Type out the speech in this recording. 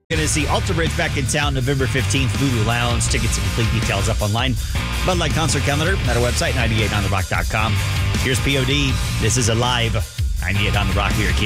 Going to see Alter Bridge back in town November 15th, Voodoo Lounge. Tickets and complete details up online. Bud Light concert calendar at our website, 989therock.com. Here's POD. This is Alive. 98 on the Rock here at